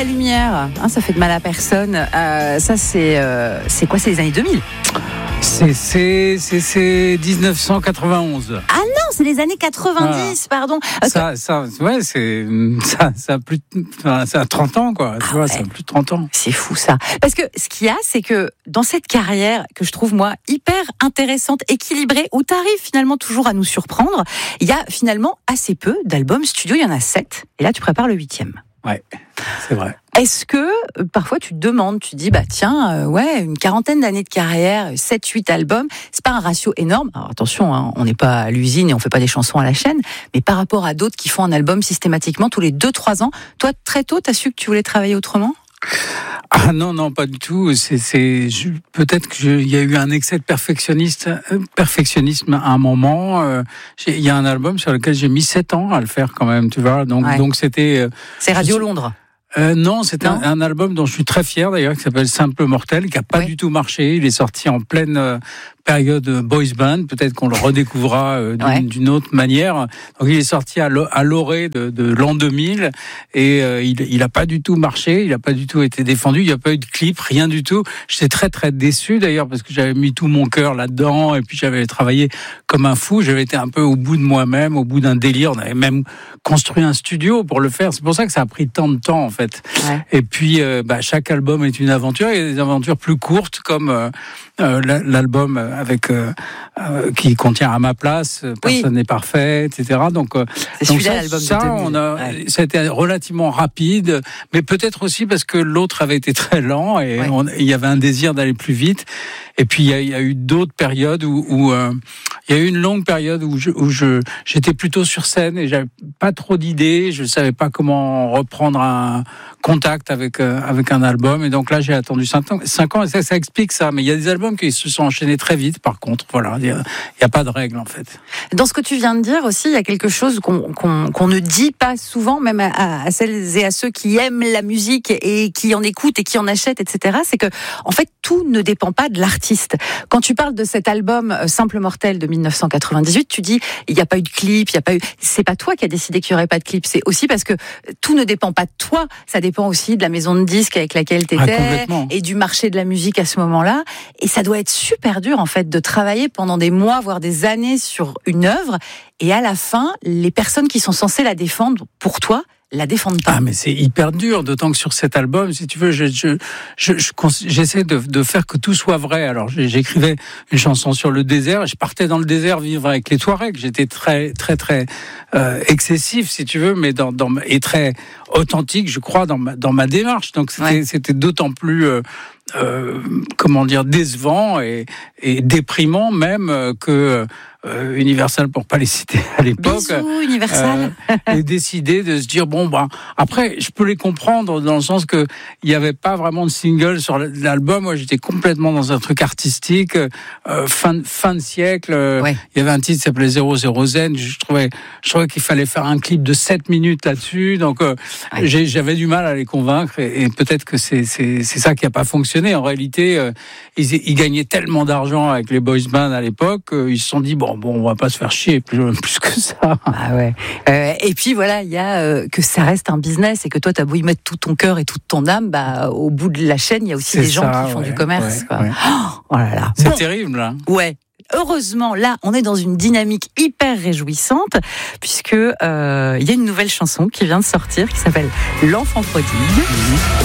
la lumière, ça fait de mal à personne. Ça, c'est quoi? C'est les années 2000? C'est 1991. Ah non, c'est les années 90, pardon. Ça a 30 ans, quoi. Tu vois, ça a plus de 30 ans. C'est fou, ça. Parce que ce qu'il y a, c'est que dans cette carrière que je trouve, moi, hyper intéressante, équilibrée, où tu arrives finalement toujours à nous surprendre, il y a finalement assez peu d'albums studio. Il y en a 7. Et là, tu prépares le 8e. Ouais, c'est vrai. Est-ce que parfois tu te demandes, tu te dis tiens, une quarantaine d'années de carrière, 7-8 albums, c'est pas un ratio énorme. Alors attention, on n'est pas à l'usine et on fait pas des chansons à la chaîne, mais par rapport à d'autres qui font un album systématiquement tous les 2-3 ans, toi très tôt t'as su que tu voulais travailler autrement? Ah non, pas du tout. Peut-être qu'il y a eu un excès de perfectionnisme à un moment. Il y a un album sur lequel j'ai mis 7 ans à le faire quand même, tu vois. Donc c'était. C'est Radio Londres. Non, c'est un album dont je suis très fier d'ailleurs, qui s'appelle Simple Mortel, qui a pas du tout marché. Il est sorti en pleine période boys band. Peut-être qu'on le redécouvrira d'une autre manière. Donc il est sorti à l'orée de l'an 2000 et il a pas du tout marché. Il a pas du tout été défendu. Il n'y a pas eu de clip, rien du tout. J'étais très très déçu d'ailleurs parce que j'avais mis tout mon cœur là-dedans et puis j'avais travaillé comme un fou. J'avais été un peu au bout de moi-même, au bout d'un délire. On avait même construit un studio pour le faire. C'est pour ça que ça a pris tant de temps en fait. Ouais. Et puis, chaque album est une aventure. Il y a des aventures plus courtes, comme l'album qui contient À ma place, Personne n'est parfait, etc. Donc, l'album ça a été relativement rapide, mais peut-être aussi parce que l'autre avait été très lent et il y avait un désir d'aller plus vite. Et puis il y a eu d'autres périodes où il y a eu une longue période où j'étais plutôt sur scène et j'avais pas trop d'idées, je savais pas comment reprendre un contact avec un album, et donc là j'ai attendu 5 ans et ça explique ça. Mais il y a des albums qui se sont enchaînés très vite. Par contre, voilà, il y a pas de règle en fait. Dans ce que tu viens de dire aussi, il y a quelque chose qu'on ne dit pas souvent, même à celles et à ceux qui aiment la musique et qui en écoutent et qui en achètent, etc. C'est que en fait tout ne dépend pas de l'artiste. Quand tu parles de cet album Simple Mortel de 1998, tu dis il n'y a pas eu de clip, c'est pas toi qui as décidé qu'il n'y aurait pas de clip, c'est aussi parce que tout ne dépend pas de toi, ça dépend aussi de la maison de disques avec laquelle tu étais et du marché de la musique à ce moment-là. Et ça doit être super dur en fait de travailler pendant des mois, voire des années sur une œuvre, et à la fin, les personnes qui sont censées la défendre pour toi la défendent pas. Ah, mais c'est hyper dur, d'autant que sur cet album, si tu veux, j'essaie de faire que tout soit vrai. Alors, j'écrivais une chanson sur le désert, je partais dans le désert vivre avec les Touaregs. J'étais très, très, très excessif, si tu veux, mais et très authentique, je crois, dans ma démarche. Donc, c'était d'autant plus décevant et déprimant même que Universal, pour pas les citer à l'époque, bisous, Universal, et décidé de se dire après je peux les comprendre dans le sens que il y avait pas vraiment de single sur l'album. Moi j'étais complètement dans un truc artistique, fin de siècle. Il y avait un titre qui s'appelait 00 Zen. Je trouvais qu'il fallait faire un clip de 7 minutes là-dessus. Donc j'avais du mal à les convaincre et peut-être que c'est ça qui a pas fonctionné. En réalité, ils gagnaient tellement d'argent avec les boys bands à l'époque, ils se sont dit on va pas se faire chier plus que ça. Ah ouais. Et puis voilà, il y a que ça reste un business et que toi t'as beau y mettre tout ton cœur et toute ton âme, au bout de la chaîne, il y a aussi des gens qui font du commerce. Quoi. Oh là là. C'est terrible là. Ouais. Heureusement, là, on est dans une dynamique hyper réjouissante puisque il y a une nouvelle chanson qui vient de sortir qui s'appelle L'Enfant Prodigue.